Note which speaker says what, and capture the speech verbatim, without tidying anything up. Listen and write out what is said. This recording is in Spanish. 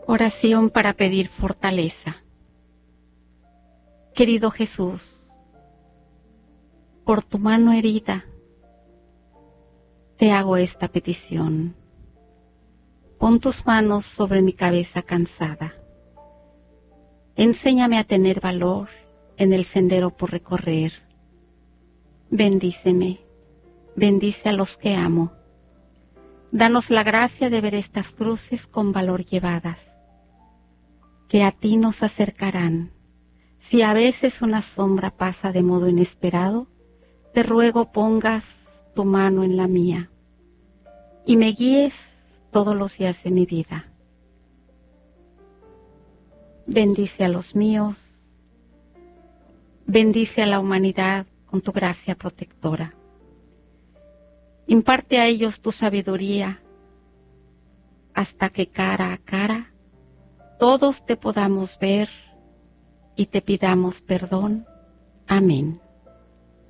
Speaker 1: Oración para pedir fortaleza. Querido Jesús, por tu mano herida, te hago esta petición. Pon tus manos sobre mi cabeza cansada. Enséñame a tener valor en el sendero por recorrer. Bendíceme, bendice a los que amo. Danos la gracia de ver estas cruces con valor llevadas, que a ti nos acercarán. Si a veces una sombra pasa de modo inesperado, te ruego pongas tu mano en la mía y me guíes todos los días de mi vida. Bendice a los míos, bendice a la humanidad con tu gracia protectora. Imparte a ellos tu sabiduría hasta que cara a cara todos te podamos ver y te pidamos perdón. Amén.